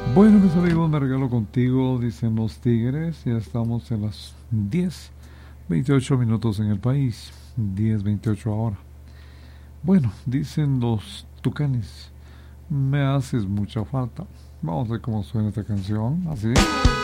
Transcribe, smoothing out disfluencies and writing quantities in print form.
Bueno, mis amigos, me regalo contigo, dicen los Tigres. Ya estamos en las 10:28 en el país. 10:28 ahora. Bueno, dicen los Tucanes. Me haces mucha falta. Vamos a ver cómo suena esta canción. Así.